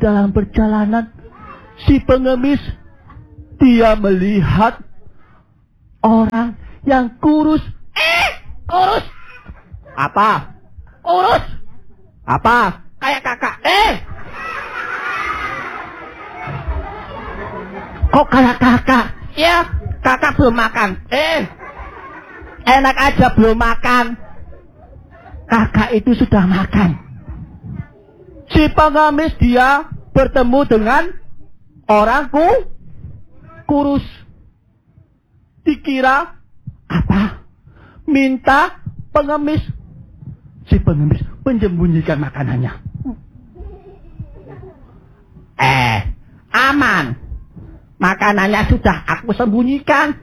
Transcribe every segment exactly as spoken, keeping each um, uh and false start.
dalam perjalanan, si pengemis dia melihat orang yang kurus. Eh, kurus. Apa? Kurus. Apa? Kayak kakak. Eh. Kok kayak kakak? Ya, kakak belum makan. Eh. Enak aja belum makan. Kakak itu sudah makan. Si pengemis dia bertemu dengan orang ku, kurus. Dikira apa? Minta pengemis. Si pengemis menyembunyikan makanannya. Eh, aman. Makanannya sudah aku sembunyikan.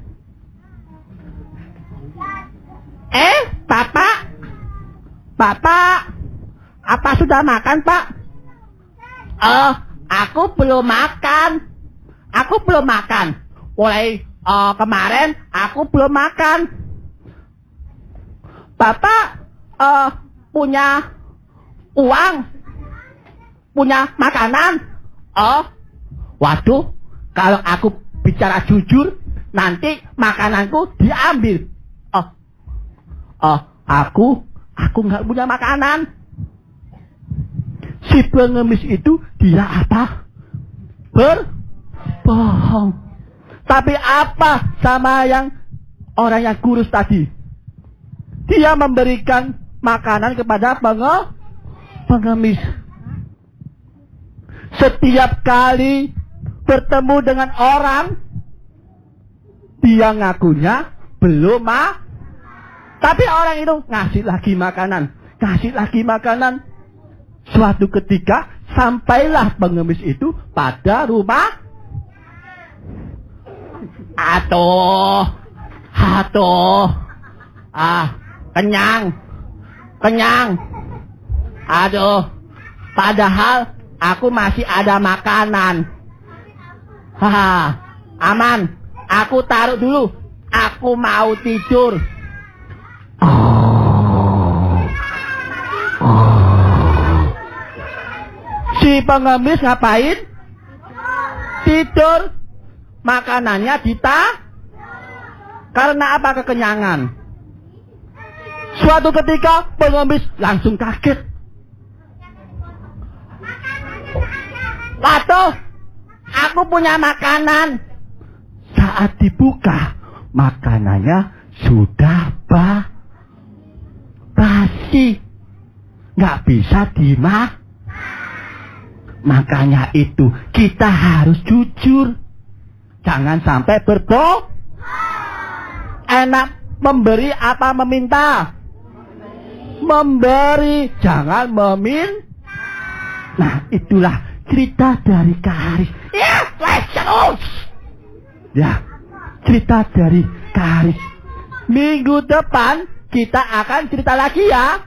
Eh, Bapak. Bapak. Apa sudah makan, Pak? Oh, aku belum makan. Aku belum makan. Mulai uh, kemarin aku belum makan. Bapak uh, punya uang? Punya makanan? Oh, waduh. Kalau aku bicara jujur, nanti makananku diambil. Oh, oh, aku, aku nggak punya makanan. Si pengemis itu dia apa? Berbohong. Tapi apa sama yang orang yang kurus tadi? Dia memberikan makanan kepada penge, pengemis. Setiap kali bertemu dengan orang, dia ngakunya belum ma. Tapi orang itu ngasih lagi makanan, ngasih lagi makanan. Suatu ketika sampailah pengemis itu pada rumah. Atuh, atuh, ah, kenyang, kenyang. Aduh, padahal aku masih ada makanan. Haha, aman. Aku taruh dulu. Aku mau tidur. Si pengemis ngapain? Tidur. Makanannya dita. Karena apa? Kekenyangan. Suatu ketika pengemis langsung kaget. Waduh, aku punya makanan. Saat dibuka, makanannya sudah ba basi. Nggak bisa dimakan. Makanya itu kita harus jujur. Jangan sampai berbohong. Enak memberi apa meminta? Memberi, jangan memin. Nah, itulah cerita dari Kak Haris. Ya, terus. Ya, cerita dari Kak Haris. Minggu depan kita akan cerita lagi ya.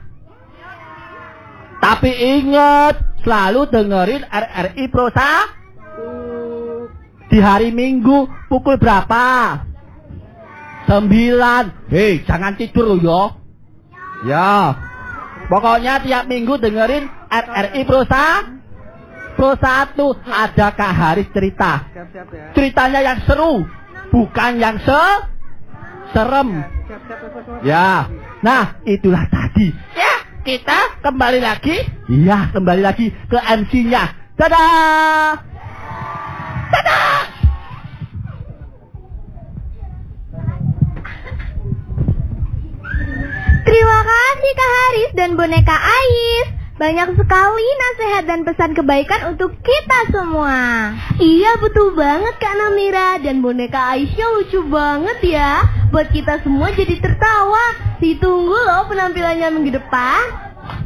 Tapi ingat, selalu dengerin R R I Prosa di hari Minggu pukul berapa? Sembilan. Hei, jangan tidur yo. Ya. Pokoknya tiap minggu dengerin R R I Prosa Pro satu. Ada Kak Haris cerita. Ceritanya yang seru, bukan yang se serem. Ya. Nah, itulah tadi. Ya, kita kembali lagi. Iya, kembali lagi ke M C-nya. Dadah. Dadah. Terima kasih Kak Haris dan boneka Ais. Banyak sekali nasihat dan pesan kebaikan untuk kita semua. Iya betul banget Kak Namira. Dan boneka Aisnya lucu banget ya. Buat kita semua jadi tertawa. Ditunggu loh penampilannya minggu depan.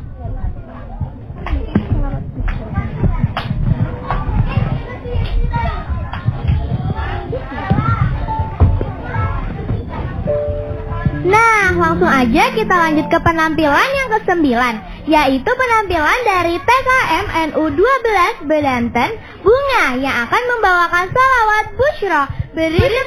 Nah, langsung aja kita lanjut ke penampilan yang kesembilan, yaitu penampilan dari T K M N U dua belas Bedanten, Bunga, yang akan membawakan salawat Busyra. Beri